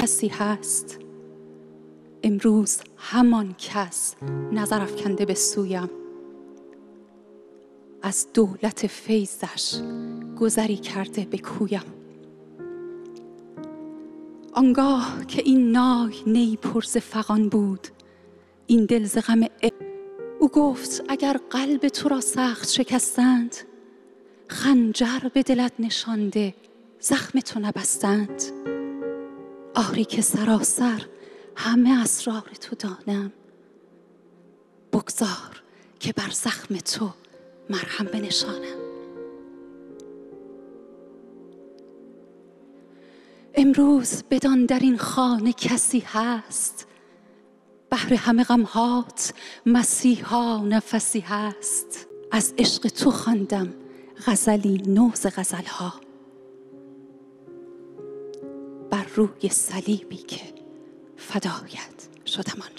کسی هست. امروز همان کس نظر افکنده به سویم، از دولت فیضش گذری کرده به کویم. آنگاه که این نای نی پر ز فغان بود، این دل ز غم او گفت اگر قلب تو را سخت شکستند، خنجر به دلت نشانده زخم تو نبستند. آری که سراسر همه اسرار تو دانم، بگذار که بر زخم تو مرهم بنشانم. امروز بدان در این خانه کسی هست، بهر همه غمهات مسیحا نفسی هست. از عشق تو خواندم غزلی نو ز غزلها، بر روی صلیبی که فدایت شدم آن.